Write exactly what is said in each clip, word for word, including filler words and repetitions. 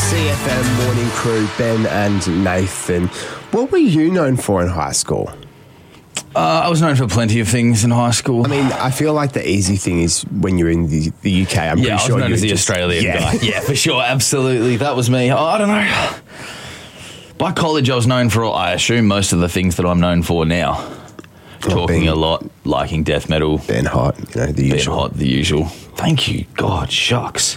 C F M Morning Crew, Ben and Nathan. What were you known for in high school? Uh, I was known for plenty of things in high school. I mean, I feel like the easy thing is when you're in the, the U K. I'm yeah, pretty sure I was known you're as the just, Australian yeah. guy. Yeah, for sure, absolutely. That was me. Oh, I don't know. By college, I was known for, I assume, most of the things that I'm known for now. Well, Talking being- a lot, liking death metal. Ben Hot, you know, the Being usual. hot, the usual. Thank you. God, shucks.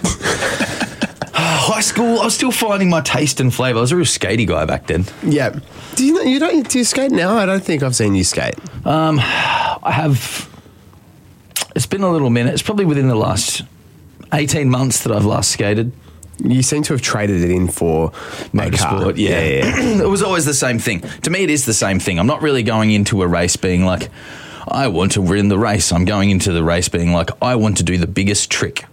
High school, I was still finding my taste and flavour. I was a real skatey guy back then. Yeah. Do you know, you don't do you skate now? I don't think I've seen you skate. Um, I have. It's been a little minute. It's probably within the last eighteen months that I've last skated. You seem to have traded it in for Motorsport, yeah. yeah, yeah. It was always the same thing. To me, it is the same thing. I'm not really going into a race being like, I want to win the race. I'm going into the race being like, I want to do the biggest trick.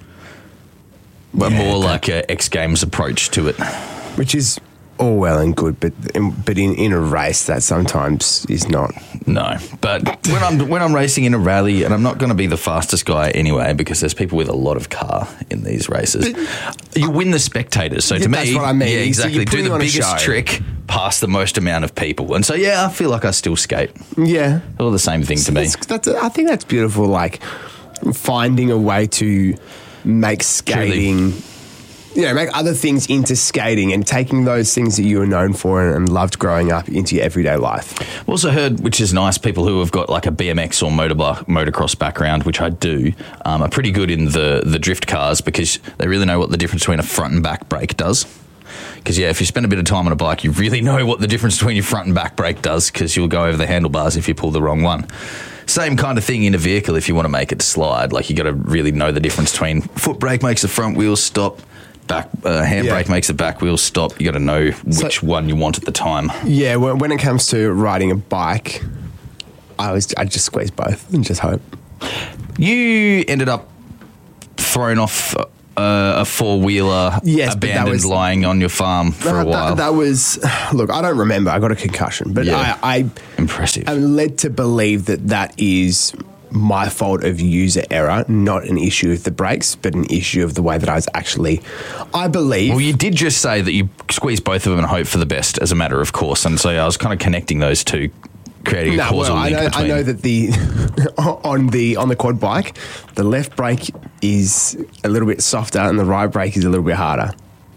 But Yeah, more that- like a X Games approach to it. Which is all well and good, but in, but in, in a race that sometimes is not. No, but when I'm when I'm racing in a rally, and I'm not going to be the fastest guy anyway, because there's people with a lot of car in these races. You win the spectators. So to Yeah, me, that's what I mean. yeah, So exactly. you're Do putting the on a biggest show. trick past the most amount of people, and so yeah, I feel like I still skate. Yeah. All the same thing to me. That's, that's, I think that's beautiful, like finding a way to make skating, you know, make other things into skating and taking those things that you were known for and, and loved growing up into your everyday life. I've also heard, which is nice, people who have got like a B M X or motorbike, motocross background, which I do, um, are pretty good in the, the drift cars because they really know what the difference between a front and back brake does. Because, yeah, if you spend a bit of time on a bike, you really know what the difference between your front and back brake does because you'll go over the handlebars if you pull the wrong one. Same kind of thing in a vehicle if you want to make it slide. Like, you got to really know the difference between foot brake makes the front wheel stop, back uh, handbrake Yeah. makes the back wheel stop. You got to know which So- one you want at the time. Yeah, when, when it comes to riding a bike, I was I just squeeze both and just hope. You ended up thrown off uh, a four-wheeler Yes, but that abandoned was- lying on your farm for That- a while. That, that was, look, I don't remember. I got a concussion, but Yeah. I, I Impressive. I'm led to believe that that is my fault of user error, not an issue of the brakes, but an issue of the way that I was actually, I believe. Well, you did just say that you squeezed both of them and hope for the best as a matter of course. And so I was kind of connecting those two, creating a No, causal well, I link know, between. I know that the on the on the quad bike, the left brake is a little bit softer and the right brake is a little bit harder.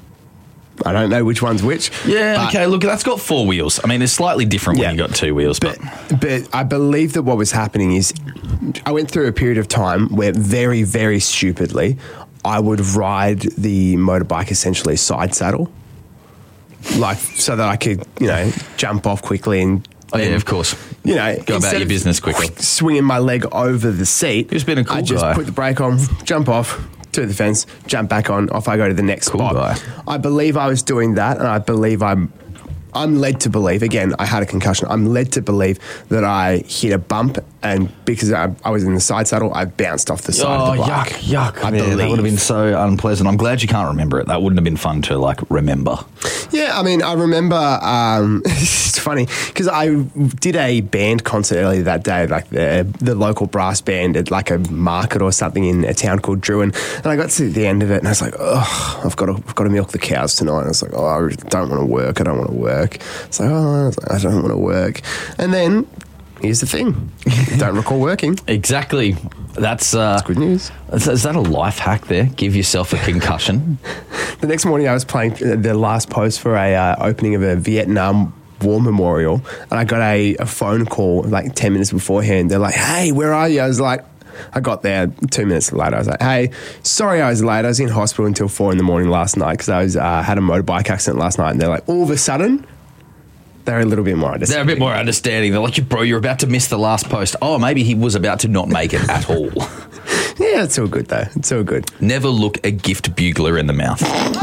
I don't know which one's which. Yeah, but- okay, look, that's got four wheels. I mean, it's slightly different Yeah. when you got two wheels, but, But, but I believe that what was happening is I went through a period of time where very, very stupidly I would ride the motorbike essentially side saddle, like so that I could, you know, jump off quickly and, oh, yeah, and, of course. you know, Go about instead your of business quickly. swinging my leg over the seat. You've been a cool I just guy. put the brake on, jump off to the fence, jump back on, off I go to the next Cool spot. guy. I believe I was doing that, and I believe I'm. I'm led to believe, again, I had a concussion. I'm led to believe that I hit a bump, and because I, I was in the side saddle, I bounced off the side Oh, of the bike. yuck, yuck. I Man, believe. that would have been so unpleasant. I'm glad you can't remember it. That wouldn't have been fun to, like, remember. Yeah, I mean, I remember, um, it's funny, because I did a band concert earlier that day, like the the local brass band at like a market or something in a town called Druin, and I got to the end of it, and I was like, oh, I've got to, I've got to milk the cows tonight. And I was like, oh, I don't want to work, I don't want to work. It's like, oh, I, was like, I don't want to work. And then, here's the thing, don't recall working. Exactly. That's, uh, Good news. Is, is that a life hack there? Give yourself a concussion. The next morning, I was playing the last post for a uh, opening of a Vietnam War Memorial, and I got a, a phone call like ten minutes beforehand. They're like, "Hey, where are you?" I was like, I got there two minutes later. I was like, "Hey, sorry, I was late. I was in hospital until four in the morning last night because I was uh, had a motorbike accident last night." And they're like, all of a sudden, they're a little bit more They're a understanding. bit more understanding. They're like, bro, you're about to miss the last post. Oh, maybe he was about to not make it at all. Yeah, it's all good though. It's all good. Never look a gift bugler in the mouth.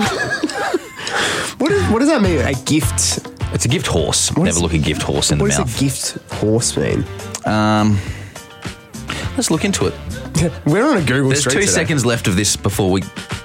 What, is, what does that mean? A gift? It's a gift horse. What Never is- look a gift horse in the What does mouth. a gift horse mean? Um, let's look into it. We're on a Google There's street two today. seconds left of this before we